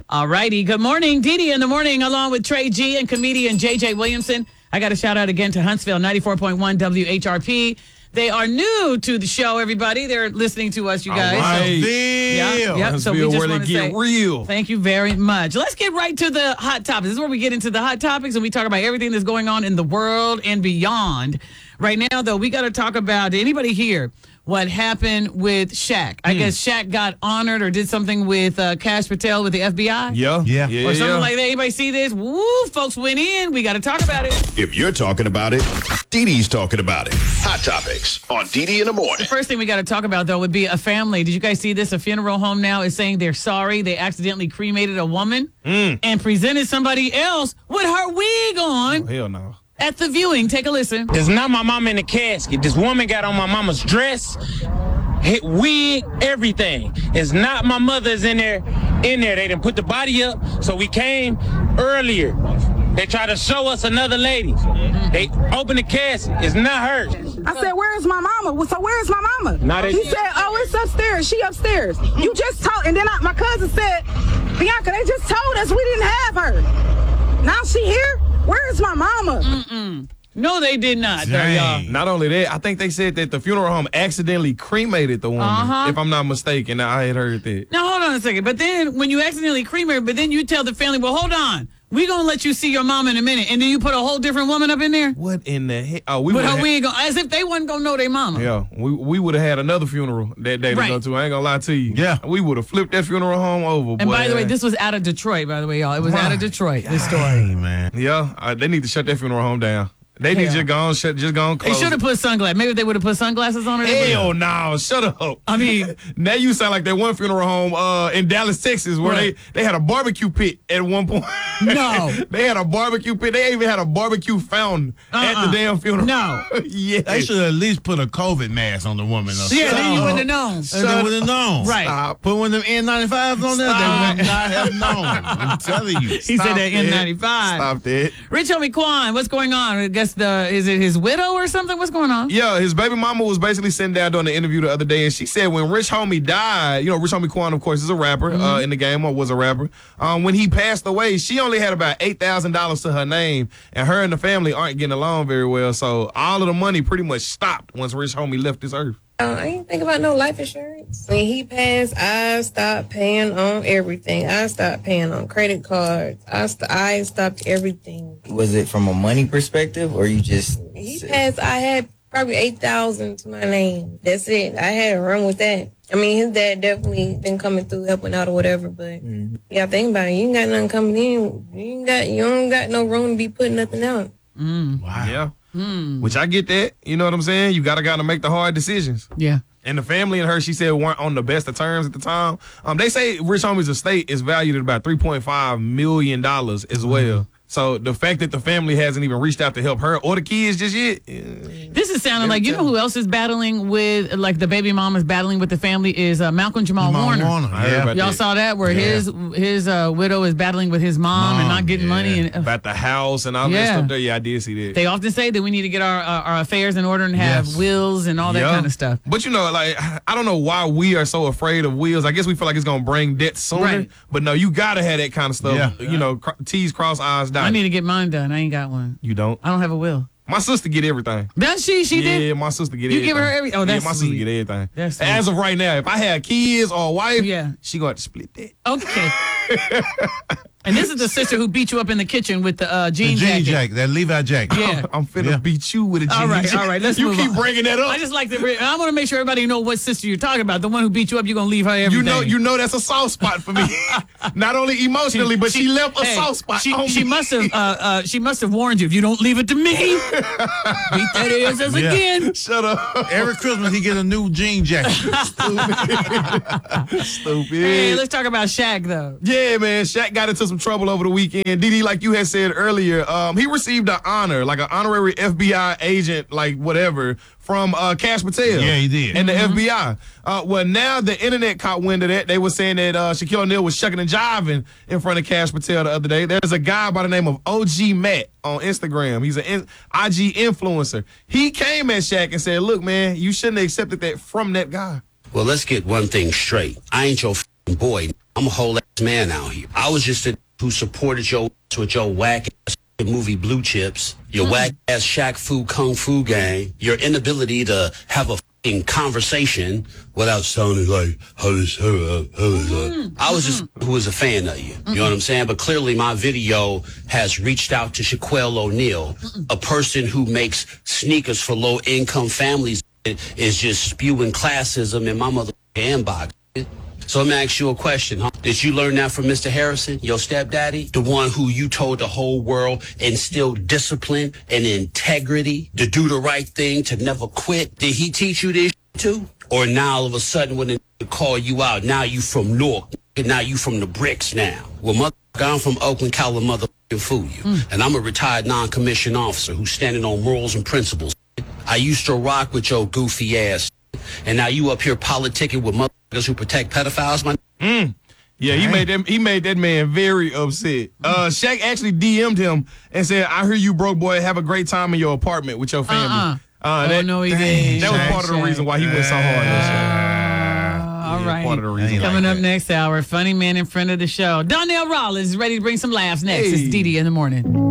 All righty. Good morning. Didi in the morning, along with Trey G and comedian J.J. Williamson. I got a shout out again to Huntsville, 94.1 WHRP. They are new to the show, everybody. They're listening to us, you guys. All right. So we just where want they to get say real. thank you very much. Let's get right to the hot topics. This is where we get into the hot topics and we talk about everything that's going on in the world and beyond. Right now, though, we got to talk about, did anybody hear what happened with Shaq? I guess Shaq got honored or did something with Kash Patel with the FBI? Yeah. Or something like that. Anybody see this? Woo, folks went in. We got to talk about it. If you're talking about it, Didi's talking about it. Hot Topics on Didi in the morning. The first thing we got to talk about, though, would be a family. Did you guys see this? A funeral home now is saying they're sorry. They accidentally cremated a woman and presented somebody else with her wig on. Oh, hell no. At the viewing. Take a listen. It's not my mama in the casket. This woman got on my mama's dress, wig, everything. It's not my mother's in there. They didn't put the body up, so we came earlier. They tried to show us another lady. They opened the casket. It's not hers. I said, where's my mama? So where's my mama? He said, oh, it's upstairs. She upstairs. You just told, and then my cousin said, Bianca, they just told us we didn't have her. Now she here? Where's my mama? No, they did not, though, y'all. Not only that, I think they said that the funeral home accidentally cremated the woman, if I'm not mistaken. I had heard that. Now, hold on a second. But then when you accidentally cremate, but then you tell the family, well, hold on. We're going to let you see your mom in a minute. And then you put a whole different woman up in there? What in the heck? Oh, With her wig on, as if they wasn't going to know their mama. Yeah, we would have had another funeral that day to go to. I ain't going to lie to you. Yeah. We would have flipped that funeral home over. And by the way, this was out of Detroit, by the way, y'all. It was out of Detroit, this story. Hey, man. Yeah, they need to shut that funeral home down. They need to just go and They close. should have put sunglasses. Maybe if they would have put sunglasses on her. Hell no, shut up. I mean, now you sound like that one funeral home in Dallas, Texas, where they had a barbecue pit at one point. No. They had a barbecue pit. They even had a barbecue fountain at the damn funeral. No. Yeah. They should at least put a COVID mask on the woman. Yeah, then you wouldn't have known. They would have known. Right. Stop. Put one of them N95s on there, they would not have known. I'm telling you. He said that N95. Stop that. Rich Homie Quan, what's going on? I guess is it his widow or something? What's going on? Yeah, his baby mama was basically sitting down doing the interview the other day, and she said when Rich Homie died, Rich Homie Quan, of course, is a rapper in the game, or was a rapper. When he passed away, she only had about $8,000 to her name, and her and the family aren't getting along very well, so all of the money pretty much stopped once Rich Homie left this earth. I ain't think about no life insurance. When he passed, I stopped paying on everything. I stopped paying on credit cards. I stopped everything. Was it from a money perspective, or you just... He passed, I had probably $8,000 to my name. That's it. I had to run with that. I mean, his dad definitely been coming through, helping out or whatever, but you gotta think about it. You ain't got nothing coming in. You don't got no room to be putting nothing out. Wow. Yeah. Which I get that. You know what I'm saying? You gotta make the hard decisions. Yeah. And the family and her, she said, weren't on the best of terms at the time. They say Rich Homie's estate is valued at about $3.5 million as well. So the fact that the family hasn't even reached out to help her or the kids just yet. This is sounding like, you know who else is battling with, like the baby mama's battling with the family is Malcolm Jamal Warner. Y'all saw that where his widow is battling with his mom and not getting money. And about the house and all that stuff there. Yeah, I did see that. They often say that we need to get our affairs in order and have wills and all that kind of stuff. But I don't know why we are so afraid of wills. I guess we feel like it's going to bring debt sooner. Right. But no, you got to have that kind of stuff. T's cross, I's dot. I need to get mine done. I ain't got one. You don't? I don't have a will. My sister get everything. Does she? She did? Yeah, my sister get everything. You give her everything? Oh, that's my sweet. sister get everything. That's sweet. As of right now, if I had kids or a wife, she going to split that. Okay. And this is the sister who beat you up in the kitchen with the jean jacket. That Levi jacket. Yeah. I'm finna beat you with a jean jacket. All right. Let's you move keep on. bringing that up. I just like to. I want to make sure everybody know what sister you're talking about. The one who beat you up, you're gonna leave her everything. You know that's a soft spot for me. Not only emotionally, but she left a soft spot. She must have warned you. If you don't leave it to me, beat that ass again. Shut up. Every Christmas he get a new jean jacket. Stupid. Hey, let's talk about Shaq though. Yeah, man. Shaq got into some trouble over the weekend. Didi, like you had said earlier, he received an honor, like an honorary FBI agent, like whatever, from Kash Patel. Yeah, he did. And the FBI. Well, now the internet caught wind of that. They were saying that Shaquille O'Neal was shucking and jiving in front of Kash Patel the other day. There's a guy by the name of OG Matt on Instagram. He's an IG influencer. He came at Shaq and said, look, man, you shouldn't have accepted that from that guy. Well, let's get one thing straight. I ain't your boy. I'm a whole ass man out here. I was just a who supported your with your whack ass movie Blue Chips, your whack ass Shaq Fu Kung Fu gang, your inability to have a fucking conversation without sounding like I was just who was a fan of you. You know what I'm saying? But clearly my video has reached out to Shaquille O'Neal, a person who makes sneakers for low income families, is just spewing classism in my mother inbox. So let me ask you a question, huh? Did you learn that from Mr. Harrison, your stepdaddy? The one who you told the whole world instilled discipline and integrity to do the right thing, to never quit? Did he teach you this too? Or now all of a sudden when they call you out, now you from Newark, now you from the bricks now? Well, I'm from Oakland, California, fool you. And I'm a retired non-commissioned officer who's standing on morals and principles. I used to rock with your goofy ass. And now you up here politicking with motherfuckers who protect pedophiles, man. Yeah, he made that man very upset. Shaq actually DM'd him and said, I hear you broke boy, have a great time in your apartment with your family. No, he didn't. That was part of the reason why he went so hard. All right. Part of the reason. Coming up next hour, funny man in front of the show. Donnell Rollins is ready to bring some laughs next. It's Didi in the morning.